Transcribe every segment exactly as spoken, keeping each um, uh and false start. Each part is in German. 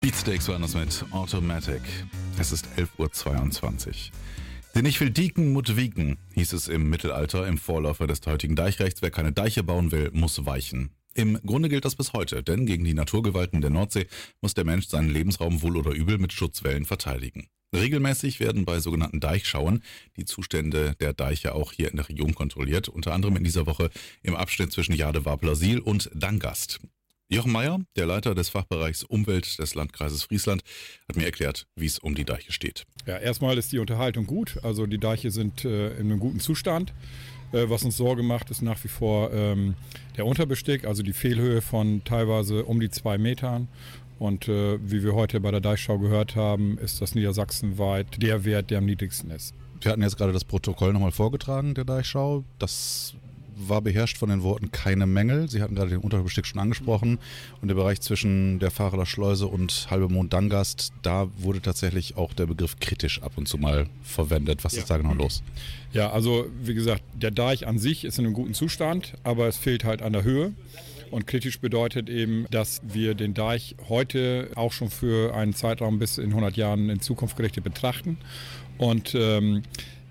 Beatsteaks waren das mit Automatic. Es ist elf Uhr zweiundzwanzig. Den ich will dieken, mut wiegen, hieß es im Mittelalter im Vorläufer des heutigen Deichrechts. Wer keine Deiche bauen will, muss weichen. Im Grunde gilt das bis heute, denn gegen die Naturgewalten der Nordsee muss der Mensch seinen Lebensraum wohl oder übel mit Schutzwällen verteidigen. Regelmäßig werden bei sogenannten Deichschauen die Zustände der Deiche auch hier in der Region kontrolliert, unter anderem in dieser Woche im Abschnitt zwischen Jade-Wapler-Siel und Dangast. Jochen Meyer, der Leiter des Fachbereichs Umwelt des Landkreises Friesland, hat mir erklärt, wie es um die Deiche steht. Ja, erstmal ist die Unterhaltung gut, also die Deiche sind äh, in einem guten Zustand. Äh, was uns Sorge macht, ist nach wie vor ähm, der Unterbestick, also die Fehlhöhe von teilweise um die zwei Metern. Und äh, wie wir heute bei der Deichschau gehört haben, ist das niedersachsenweit der Wert, der am niedrigsten ist. Wir hatten jetzt gerade das Protokoll nochmal vorgetragen, der Deichschau. Das war beherrscht von den Worten keine Mängel. Sie hatten gerade den Unterbestick schon angesprochen. Und der Bereich zwischen der Fahreler Schleuse und Halbemond-Dangast, da wurde tatsächlich auch der Begriff kritisch ab und zu mal verwendet. Was ja. ist da genau los? Ja, also wie gesagt, der Deich an sich ist in einem guten Zustand, aber es fehlt halt an der Höhe. Und kritisch bedeutet eben, dass wir den Deich heute auch schon für einen Zeitraum bis in hundert Jahren in Zukunft gerichtet betrachten. Und ähm,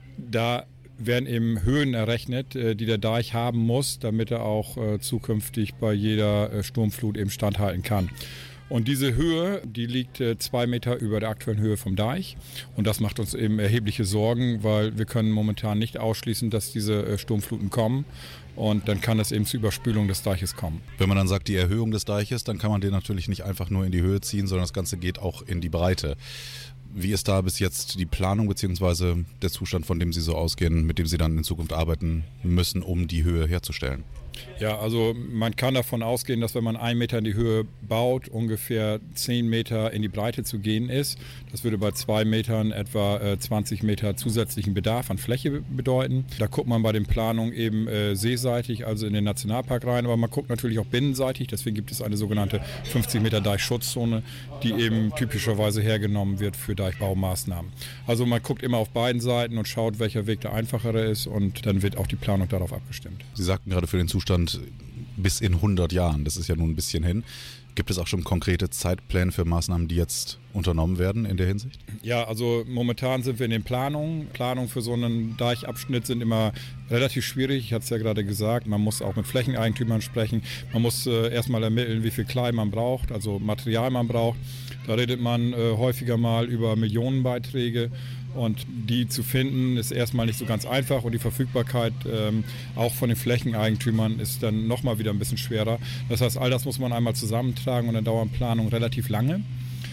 da werden eben Höhen errechnet, die der Deich haben muss, damit er auch äh, zukünftig bei jeder äh, Sturmflut eben standhalten kann. Und diese Höhe, die liegt äh, zwei Meter über der aktuellen Höhe vom Deich. Und das macht uns eben erhebliche Sorgen, weil wir können momentan nicht ausschließen, dass diese äh, Sturmfluten kommen. Und dann kann es eben zur Überspülung des Deiches kommen. Wenn man dann sagt, die Erhöhung des Deiches, dann kann man den natürlich nicht einfach nur in die Höhe ziehen, sondern das Ganze geht auch in die Breite. Wie ist da bis jetzt die Planung bzw. der Zustand, von dem Sie so ausgehen, mit dem Sie dann in Zukunft arbeiten müssen, um die Höhe herzustellen? Ja, also man kann davon ausgehen, dass wenn man einen Meter in die Höhe baut, ungefähr zehn Meter in die Breite zu gehen ist. Das würde bei zwei Metern etwa äh, zwanzig Meter zusätzlichen Bedarf an Fläche bedeuten. Da guckt man bei den Planungen eben äh, seeseitig, also in den Nationalpark rein, aber man guckt natürlich auch binnenseitig. Deswegen gibt es eine sogenannte fünfzig Meter Deichschutzzone, die eben typischerweise hergenommen wird für Deichbaumaßnahmen. Also man guckt immer auf beiden Seiten und schaut, welcher Weg der einfachere ist, und dann wird auch die Planung darauf abgestimmt. Sie sagten gerade für den Zustand bis in hundert Jahren, das ist ja nun ein bisschen hin. Gibt es auch schon konkrete Zeitpläne für Maßnahmen, die jetzt unternommen werden in der Hinsicht? Ja, also momentan sind wir in den Planungen. Planungen für so einen Deichabschnitt sind immer relativ schwierig. Ich hatte es ja gerade gesagt, man muss auch mit Flächeneigentümern sprechen. Man muss äh, erstmal ermitteln, wie viel Klei man braucht, also Material man braucht. Da redet man äh, häufiger mal über Millionenbeiträge. Und die zu finden ist erstmal nicht so ganz einfach, und die Verfügbarkeit ähm, auch von den Flächeneigentümern ist dann nochmal wieder ein bisschen schwerer. Das heißt, all das muss man einmal zusammentragen, und dann dauern Planungen relativ lange.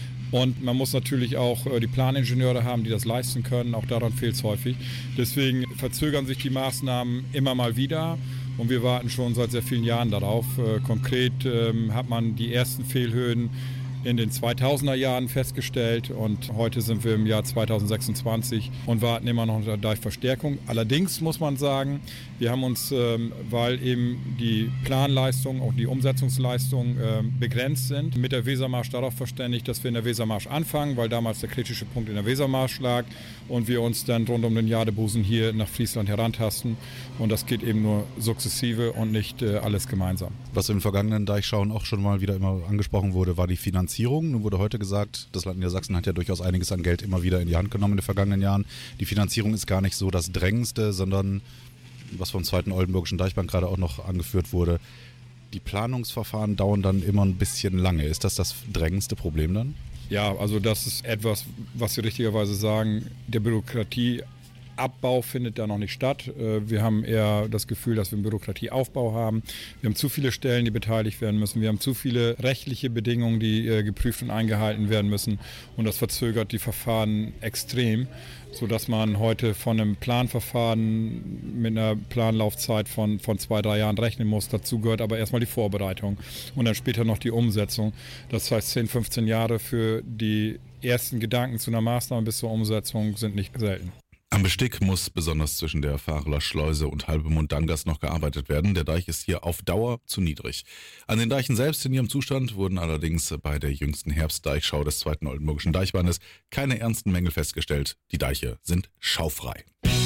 Und man muss natürlich auch äh, die Planingenieure haben, die das leisten können. Auch daran fehlt es häufig. Deswegen verzögern sich die Maßnahmen immer mal wieder. Und wir warten schon seit sehr vielen Jahren darauf. Äh, konkret ähm, hat man die ersten Fehlhöhen in den zweitausender Jahren festgestellt, und heute sind wir im Jahr zweitausendsechsundzwanzig und warten immer noch eine Deichverstärkung. Allerdings muss man sagen, wir haben uns, ähm, weil eben die Planleistung, auch die Umsetzungsleistung äh, begrenzt sind, mit der Wesermarsch darauf verständigt, dass wir in der Wesermarsch anfangen, weil damals der kritische Punkt in der Wesermarsch lag, und wir uns dann rund um den Jadebusen hier nach Friesland herantasten. Und das geht eben nur sukzessive und nicht äh, alles gemeinsam. Was in den vergangenen Deichschauen auch schon mal wieder immer angesprochen wurde, war die Finanzierung. Nun wurde heute gesagt, das Land Niedersachsen hat ja durchaus einiges an Geld immer wieder in die Hand genommen in den vergangenen Jahren. Die Finanzierung ist gar nicht so das Drängendste, sondern, was vom zweiten Oldenburgischen Deichbank gerade auch noch angeführt wurde, die Planungsverfahren dauern dann immer ein bisschen lange. Ist das das drängendste Problem dann? Ja, also das ist etwas, was Sie richtigerweise sagen, der Bürokratieabbau findet da noch nicht statt. Wir haben eher das Gefühl, dass wir einen Bürokratieaufbau haben. Wir haben zu viele Stellen, die beteiligt werden müssen. Wir haben zu viele rechtliche Bedingungen, die geprüft und eingehalten werden müssen. Und das verzögert die Verfahren extrem, sodass man heute von einem Planverfahren mit einer Planlaufzeit von, von zwei, drei Jahren rechnen muss. Dazu gehört aber erstmal die Vorbereitung und dann später noch die Umsetzung. Das heißt, zehn, fünfzehn Jahre für die ersten Gedanken zu einer Maßnahme bis zur Umsetzung sind nicht selten. Am Bestick muss besonders zwischen der Fahreler Schleuse und Halbemond-Dangast noch gearbeitet werden. Der Deich ist hier auf Dauer zu niedrig. An den Deichen selbst in ihrem Zustand wurden allerdings bei der jüngsten Herbstdeichschau des zweiten Oldenburgischen Deichbandes keine ernsten Mängel festgestellt. Die Deiche sind schaufrei.